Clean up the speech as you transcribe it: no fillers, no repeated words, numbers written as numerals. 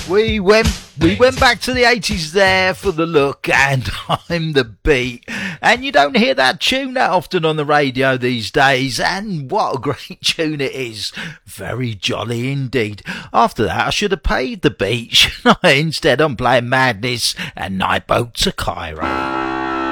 We went back to the 80s there for the look and I'm the beat. And you don't hear that tune that often on the radio these days. And what a great tune it is. Very jolly indeed. After that I should have paid the beat, shouldn't I? Instead I'm playing Madness and Night Boat to Cairo.